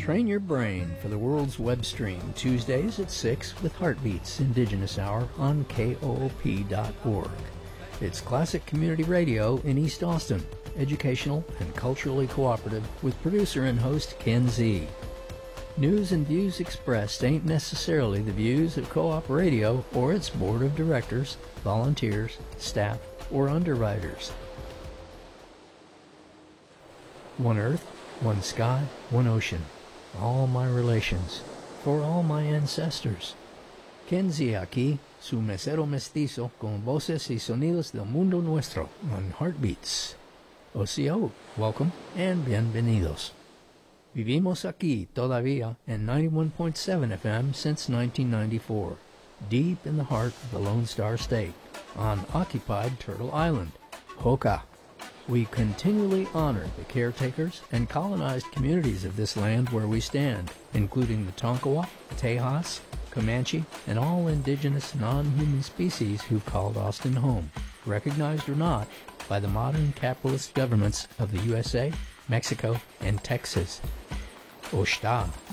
Train your brain for the world's web stream, Tuesdays at 6 with Heartbeats Indigenous Hour on KOOP.org. It's classic community radio in East Austin, educational and culturally cooperative, with producer and host Ken Z. News and views expressed ain't necessarily the views of Co-op Radio or its board of directors, volunteers, staff, or underwriters. One earth, one sky, one ocean. All my relations, for all my ancestors. Kenzie aquí, su mesero mestizo, con voces y sonidos del mundo nuestro, on Heartbeats. OCO, welcome and bienvenidos. Vivimos aquí todavía en 91.7 FM since 1994, deep in the heart of the Lone Star State, on occupied Turtle Island, Hoka. We continually honor the caretakers and colonized communities of this land where we stand, including the Tonkawa, Tejas, Comanche, and all indigenous non-human species who've called Austin home, recognized or not, by the modern capitalist governments of the USA, Mexico, and Texas. Oshta.